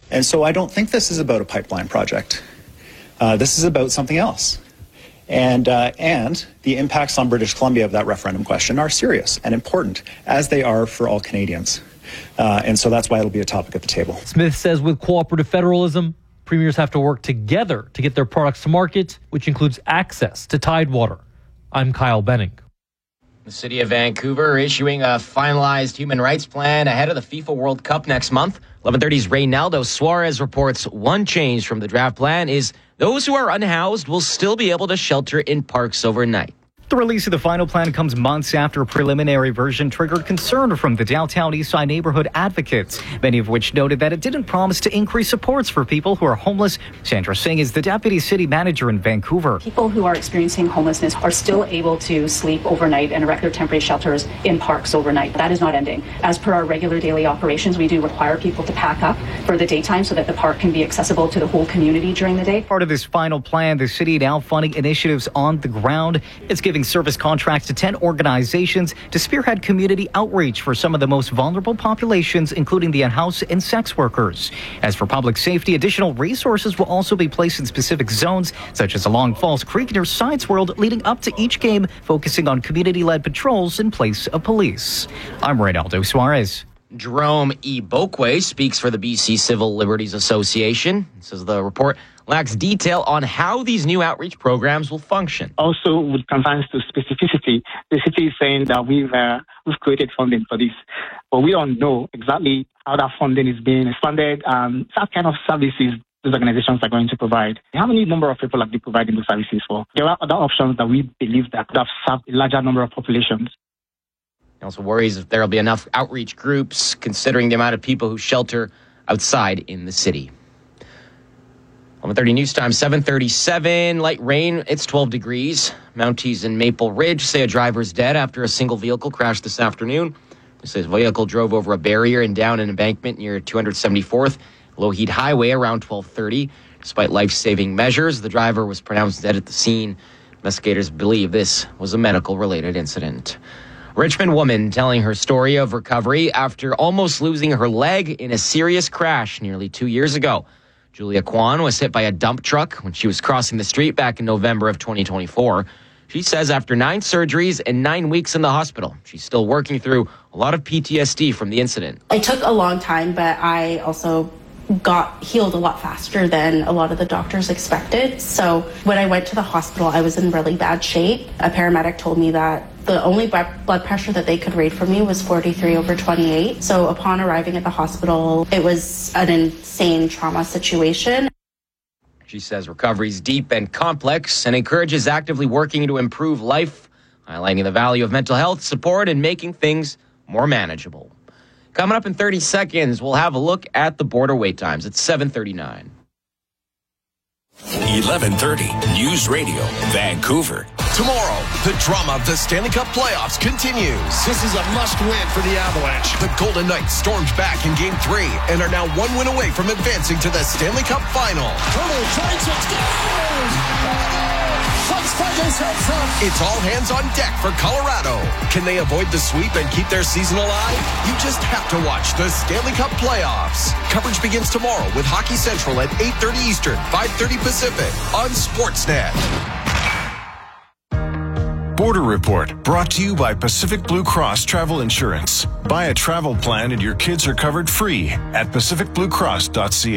And so I don't think this is about a pipeline project. This is about something else. And the impacts on British Columbia of that referendum question are serious and important, as they are for all Canadians. And so that's why it'll be a topic at the table. Smith says with cooperative federalism, premiers have to work together to get their products to market, which includes access to Tidewater. I'm Kyle Benning. The city of Vancouver issuing a finalized human rights plan ahead of the FIFA World Cup next month. 11:30's Reynaldo Suarez reports one change from the draft plan is those who are unhoused will still be able to shelter in parks overnight. The release of the final plan comes months after a preliminary version triggered concern from the downtown Eastside neighborhood advocates, many of which noted that it didn't promise to increase supports for people who are homeless. Sandra Singh is the deputy city manager in Vancouver. People who are experiencing homelessness are still able to sleep overnight in regular temporary shelters in parks overnight. That is not ending. As per our regular daily operations, we do require people to pack up for the daytime so that the park can be accessible to the whole community during the day. Part of this final plan, the city now funding initiatives on the ground. It's giving service contracts to 10 organizations to spearhead community outreach for some of the most vulnerable populations, including the unhoused and sex workers. As for public safety, additional resources will also be placed in specific zones, such as along Falls Creek near Science World, leading up to each game, focusing on community-led patrols in place of police. I'm Reynaldo Suarez. Jerome E. Bokwe speaks for the BC Civil Liberties Association. Says the report lacks detail on how these new outreach programs will function. Also, with concerns to specificity, the city is saying that we've created funding for this, but we don't know exactly how that funding is being funded and what kind of services these organizations are going to provide. How many number of people are they providing those services for? There are other options that we believe that could have served a larger number of populations. He also worries if there will be enough outreach groups, considering the amount of people who shelter outside in the city. 11:30 news time, 7:37. Light rain, it's 12 degrees. Mounties and Maple Ridge say a driver's dead after a single vehicle crashed this afternoon. It says vehicle drove over a barrier and down an embankment near 274th Lougheed Highway around 12:30. Despite life-saving measures, the driver was pronounced dead at the scene. Investigators believe this was a medical-related incident. Richmond woman telling her story of recovery after almost losing her leg in a serious crash nearly 2 years ago. Julia Kwan was hit by a dump truck when she was crossing the street back in November of 2024. She says after 9 surgeries and 9 weeks in the hospital, she's still working through a lot of PTSD from the incident. It took a long time, but I also got healed a lot faster than a lot of the doctors expected. So when I went to the hospital, I was in really bad shape. A paramedic told me that the only blood pressure that they could rate for me was 43/28. So upon arriving at the hospital, it was an insane trauma situation. She says recovery is deep and complex and encourages actively working to improve life, highlighting the value of mental health support and making things more manageable. Coming up in 30 seconds, we'll have a look at the border wait times. It's 7:39. 11:30 News Radio, Vancouver. Tomorrow, the drama of the Stanley Cup playoffs continues. This is a must-win for the Avalanche. The Golden Knights stormed back in Game 3 and are now 1 win away from advancing to the Stanley Cup Final. It's all hands on deck for Colorado. Can they avoid the sweep and keep their season alive? You just have to watch the Stanley Cup playoffs. Coverage begins tomorrow with Hockey Central at 8:30 Eastern, 5:30 Pacific on Sportsnet. Border Report, brought to you by Pacific Blue Cross Travel Insurance. Buy a travel plan and your kids are covered free at pacificbluecross.ca.